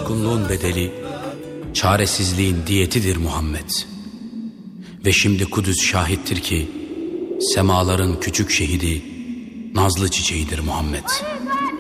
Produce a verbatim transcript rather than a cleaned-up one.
suskunluğun bedeli, çaresizliğin diyetidir Muhammed. Ve şimdi Kudüs şahittir ki, semaların küçük şehidi, nazlı çiçeğidir Muhammed.